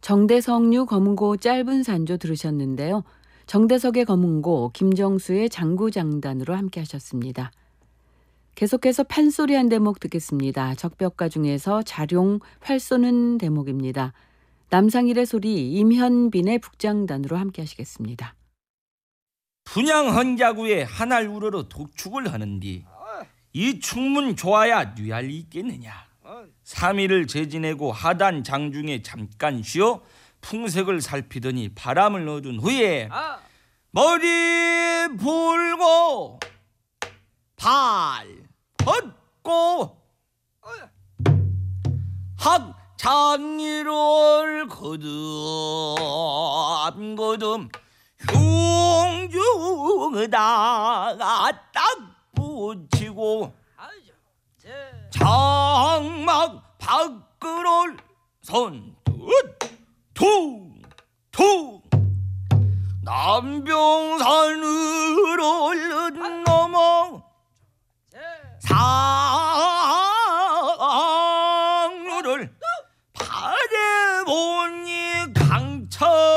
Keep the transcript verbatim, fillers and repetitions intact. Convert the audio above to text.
정대석류 검은고 짧은 산조 들으셨는데요. 정대석의 검은고, 김정수의 장구장단으로 함께 하셨습니다. 계속해서 판소리 한 대목 듣겠습니다. 적벽가 중에서 자룡 활 쏘는 대목입니다. 남상일의 소리, 임현빈의 북장단으로 함께 하시겠습니다. 분양 헌자구에 한알 우러러 독축을 하는디 이 축문 좋아야 뉘알이 있겠느냐. 삼 일을 재지내고 하단 장중에 잠깐 쉬어 풍색을 살피더니 바람을 얻은 후에 머리 불고 발 뻗고 학장리를 거듭 거듭 흉중에다가 딱 붙이고 장막 밖으로 선툭툭 남병산으로 얼른 넘어 상루를 바라보니 강철